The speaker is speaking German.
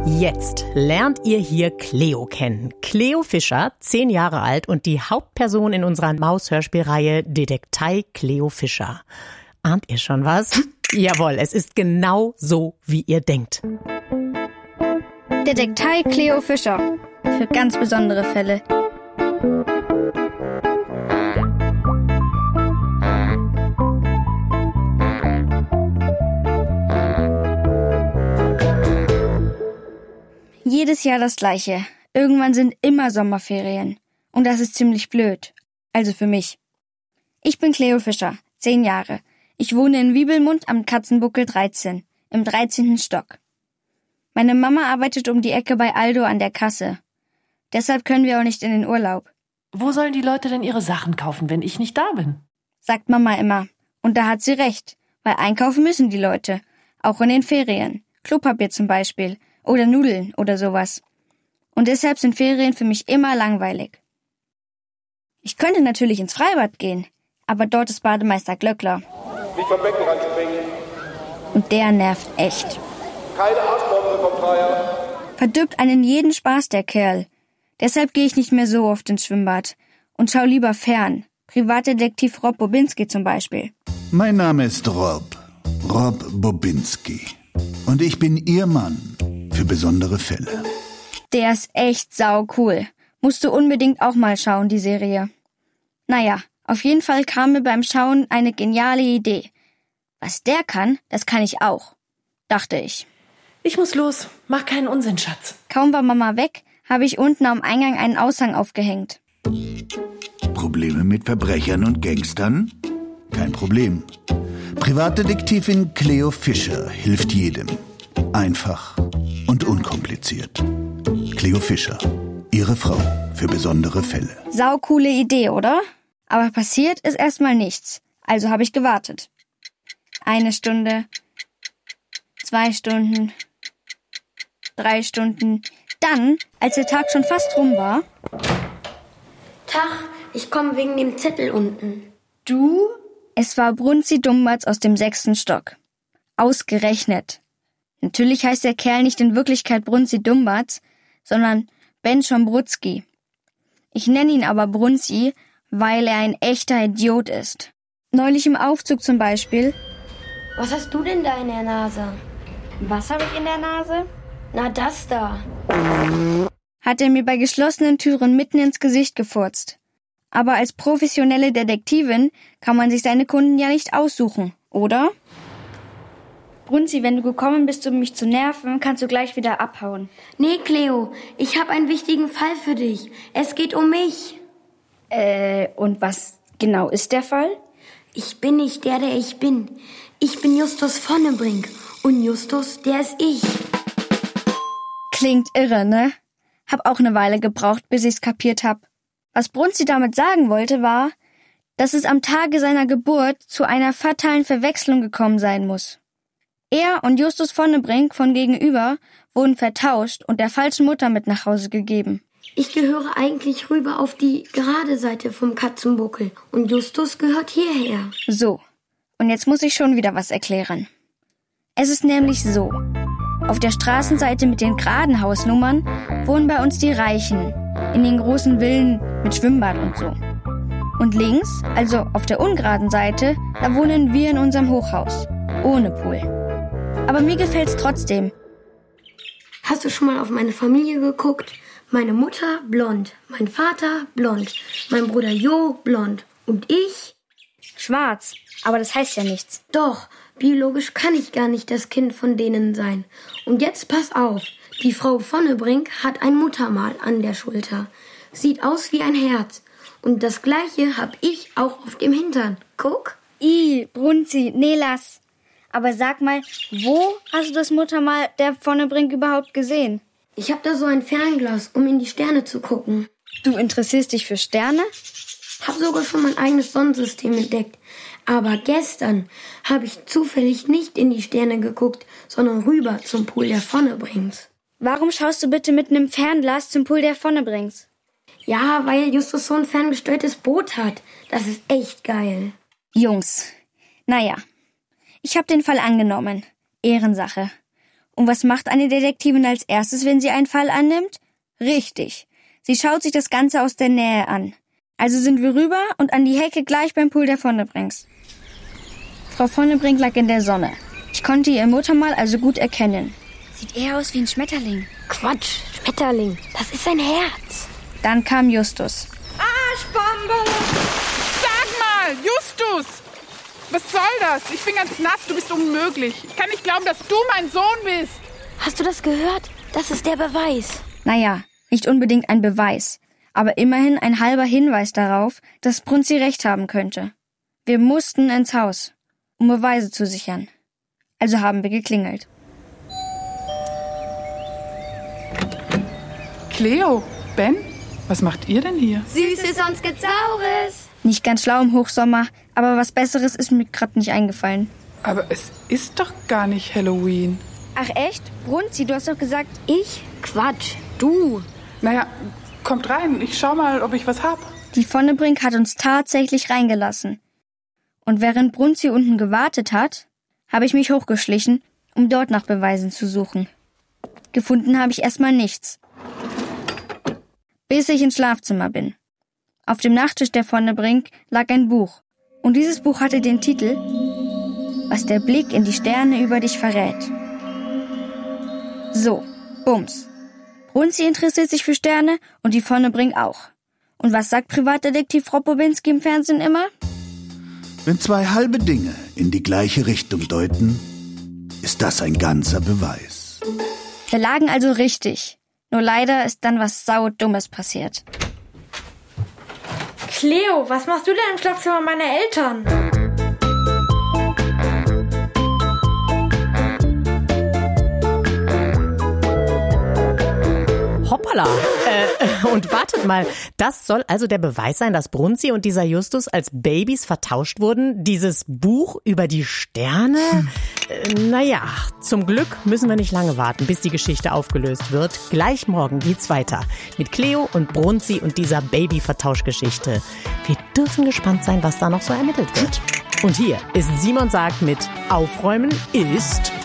Jetzt lernt ihr hier Cleo kennen. Cleo Fischer, 10 Jahre alt und die Hauptperson in unserer Maus-Hörspielreihe Detektei Cleo Fischer. Ahnt ihr schon was? Jawohl, es ist genau so, wie ihr denkt. Detektei Cleo Fischer. Für ganz besondere Fälle. Jedes Jahr das Gleiche. Irgendwann sind immer Sommerferien. Und das ist ziemlich blöd. Also für mich. Ich bin Cleo Fischer, 10 Jahre. Ich wohne in Wiebelmund am Katzenbuckel 13, im 13. Stock. Meine Mama arbeitet um die Ecke bei Aldo an der Kasse. Deshalb können wir auch nicht in den Urlaub. Wo sollen die Leute denn ihre Sachen kaufen, wenn ich nicht da bin? Sagt Mama immer. Und da hat sie recht. Weil einkaufen müssen die Leute. Auch in den Ferien. Klopapier zum Beispiel. Oder Nudeln oder sowas. Und deshalb sind Ferien für mich immer langweilig. Ich könnte natürlich ins Freibad gehen, aber dort ist Bademeister Glöckler. Nicht vom Beckenrand springen. Und der nervt echt. Keine Arschbombe vom Dreier. Verdirbt einen jeden Spaß, der Kerl. Deshalb gehe ich nicht mehr so oft ins Schwimmbad und schau lieber fern. Privatdetektiv Rob Bobinski zum Beispiel. Mein Name ist Rob Bobinski. Und ich bin Ihr Mann für besondere Fälle. Der ist echt sau cool. Musst du unbedingt auch mal schauen, die Serie. Naja, auf jeden Fall kam mir beim Schauen eine geniale Idee. Was der kann, das kann ich auch, dachte ich. Ich muss los. Mach keinen Unsinn, Schatz. Kaum war Mama weg, habe ich unten am Eingang einen Aushang aufgehängt. Probleme mit Verbrechern und Gangstern? Kein Problem. Privatdetektivin Cleo Fischer hilft jedem. Einfach und unkompliziert. Cleo Fischer, Ihre Frau für besondere Fälle. Saucoole Idee, oder? Aber passiert ist erstmal nichts. Also habe ich gewartet. 1 Stunde, 2 Stunden, 3 Stunden. Dann, als der Tag schon fast rum war... Tag, ich komme wegen dem Zettel unten. Du? Es war Brunzi Dumbatz aus dem 6. Stock. Ausgerechnet. Natürlich heißt der Kerl nicht in Wirklichkeit Brunzi Dumbatz, sondern Ben Schombrutzki. Ich nenne ihn aber Brunzi, weil er ein echter Idiot ist. Neulich im Aufzug zum Beispiel. Was hast du denn da in der Nase? Was habe ich in der Nase? Na, das da. Hat er mir bei geschlossenen Türen mitten ins Gesicht gefurzt. Aber als professionelle Detektivin kann man sich seine Kunden ja nicht aussuchen, oder? Brunzi, wenn du gekommen bist, um mich zu nerven, kannst du gleich wieder abhauen. Nee, Cleo, ich habe einen wichtigen Fall für dich. Es geht um mich. Und was genau ist der Fall? Ich bin nicht der ich bin. Ich bin Justus Vonnebrink. Und Justus, der ist ich. Klingt irre, ne? Hab auch eine Weile gebraucht, bis ich's kapiert hab. Was Brunzi damit sagen wollte, war, dass es am Tage seiner Geburt zu einer fatalen Verwechslung gekommen sein muss. Er und Justus Vonnebrink von gegenüber wurden vertauscht und der falschen Mutter mit nach Hause gegeben. Ich gehöre eigentlich rüber auf die gerade Seite vom Katzenbuckel und Justus gehört hierher. So, und jetzt muss ich schon wieder was erklären. Es ist nämlich so, auf der Straßenseite mit den geraden Hausnummern wohnen bei uns die Reichen, in den großen Villen mit Schwimmbad und so. Und links, also auf der ungeraden Seite, da wohnen wir in unserem Hochhaus, ohne Pool. Aber mir gefällt's trotzdem. Hast du schon mal auf meine Familie geguckt? Meine Mutter blond, mein Vater blond, mein Bruder Jo blond und ich? Schwarz, aber das heißt ja nichts. Doch, biologisch kann ich gar nicht das Kind von denen sein. Und jetzt pass auf, die Frau Vonnebrink hat ein Muttermal an der Schulter. Sieht aus wie ein Herz. Und das Gleiche hab ich auch auf dem Hintern. Guck. Brunzi, nee, lass. Aber sag mal, wo hast du das Muttermal der Vonnebrink überhaupt gesehen? Ich hab da so ein Fernglas, um in die Sterne zu gucken. Du interessierst dich für Sterne? Hab sogar schon mein eigenes Sonnensystem entdeckt. Aber gestern habe ich zufällig nicht in die Sterne geguckt, sondern rüber zum Pool der Vonnebrinks. Warum schaust du bitte mit einem Fernglas zum Pool der Vonnebrinks? Ja, weil Justus so ein ferngesteuertes Boot hat. Das ist echt geil. Jungs, naja, ich habe den Fall angenommen. Ehrensache. Und was macht eine Detektivin als erstes, wenn sie einen Fall annimmt? Richtig. Sie schaut sich das Ganze aus der Nähe an. Also sind wir rüber und an die Hecke gleich beim Pool der Vonnebrinks. Frau Vonnebrink lag in der Sonne. Ich konnte ihr Muttermal also gut erkennen. Sieht eher aus wie ein Schmetterling. Quatsch, Schmetterling, das ist ein Herz. Dann kam Justus. Arschbombe! Sag mal, Justus! Was soll das? Ich bin ganz nass, du bist unmöglich. Ich kann nicht glauben, dass du mein Sohn bist. Hast du das gehört? Das ist der Beweis. Naja, nicht unbedingt ein Beweis, aber immerhin ein halber Hinweis darauf, dass Brunzi recht haben könnte. Wir mussten ins Haus, um Beweise zu sichern. Also haben wir geklingelt. Cleo, Ben, was macht ihr denn hier? Süßes und Saures. Nicht ganz schlau im Hochsommer, aber was Besseres ist mir gerade nicht eingefallen. Aber es ist doch gar nicht Halloween. Ach echt? Brunzi, du hast doch gesagt, Ich? Quatsch, du. Naja, kommt rein, ich schau mal, ob ich was hab. die Vonnebrink hat uns tatsächlich reingelassen. Und während Brunzi unten gewartet hat, habe ich mich hochgeschlichen, um dort nach Beweisen zu suchen. Gefunden habe ich erstmal nichts. Bis ich ins Schlafzimmer bin. Auf dem Nachttisch der Vonnebrink lag ein Buch. Und dieses Buch hatte den Titel »Was der Blick in die Sterne über dich verrät«. So, bums. Brunzi interessiert sich für Sterne und die Vonnebrink auch. Und was sagt Privatdetektiv Frau Bobinski im Fernsehen immer? Wenn zwei halbe Dinge in die gleiche Richtung deuten, ist das ein ganzer Beweis. Wir lagen also richtig. Nur leider ist dann was Saudummes passiert. Cleo, was machst du denn im Schlafzimmer meiner Eltern? Hoppala. Und wartet mal, das soll also der Beweis sein, dass Brunzi und dieser Justus als Babys vertauscht wurden? Dieses Buch über die Sterne? Naja, zum Glück müssen wir nicht lange warten, bis die Geschichte aufgelöst wird. Gleich morgen geht's weiter mit Cleo und Brunzi und dieser Baby-Vertauschgeschichte. Wir dürfen gespannt sein, was da noch so ermittelt wird. Und hier ist Simon sagt mit Aufräumen ist...